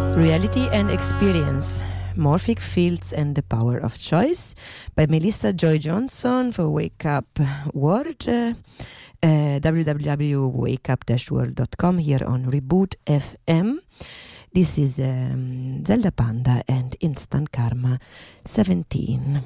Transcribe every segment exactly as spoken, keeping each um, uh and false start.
Reality and Experience, Morphic Fields and the Power of Choice by Melissa Joy Johnson for Wake Up World, uh, uh, w w w dot wake up dash world dot com here on Reboot F M. This is um, Zelda Panda and Instant Karma seventeen.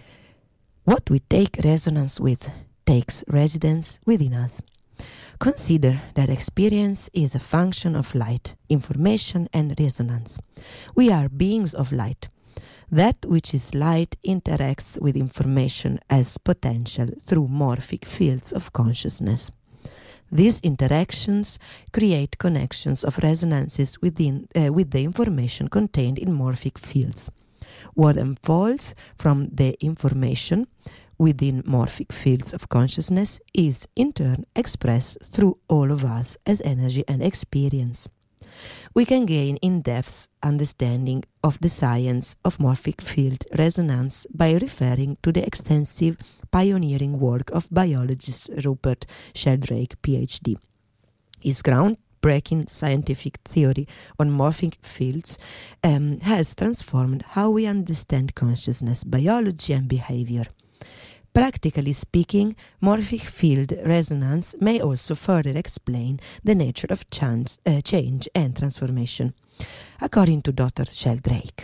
What we take resonance with takes residence within us. Consider that experience is a function of light, information, and resonance. We are beings of light. That which is light interacts with information as potential through morphic fields of consciousness. These interactions create connections of resonances within, uh, with the information contained in morphic fields. What unfolds from the information within morphic fields of consciousness is in turn expressed through all of us as energy and experience. We can gain in-depth understanding of the science of morphic field resonance by referring to the extensive pioneering work of biologist Rupert Sheldrake, P H D. His groundbreaking scientific theory on morphic fields um, has transformed how we understand consciousness, biology, and behavior. Practically speaking, morphic field resonance may also further explain the nature of chance, uh, change and transformation. According to Doctor Sheldrake,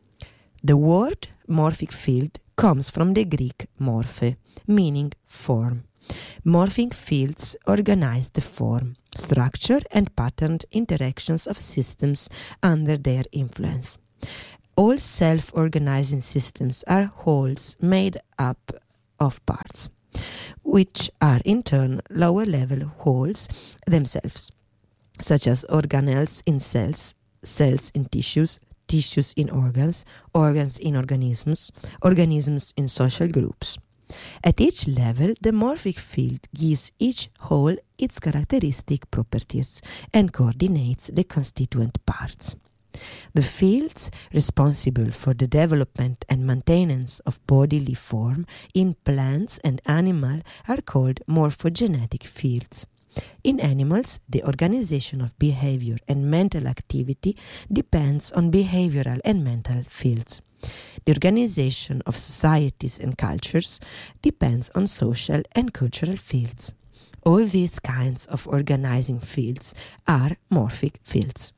the word morphic field comes from the Greek morphe, meaning form. Morphic fields organize the form, structure, and patterned interactions of systems under their influence. All self-organizing systems are wholes made up of parts, which are in turn lower-level wholes themselves, such as organelles in cells, cells in tissues, tissues in organs, organs in organisms, organisms in social groups. At each level, the morphic field gives each whole its characteristic properties and coordinates the constituent parts. The fields responsible for the development and maintenance of bodily form in plants and animals are called morphogenetic fields. In animals, the organization of behavior and mental activity depends on behavioral and mental fields. The organization of societies and cultures depends on social and cultural fields. All these kinds of organizing fields are morphic fields.